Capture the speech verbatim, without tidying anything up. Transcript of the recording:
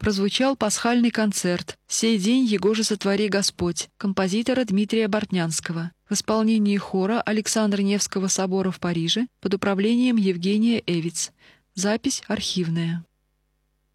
прозвучал пасхальный концерт «Сей день Егоже сотвори Господь» композитора Дмитрия Бортнянского в исполнении хора Александра Невского собора в Париже под управлением Евгения Эвиц. Запись архивная.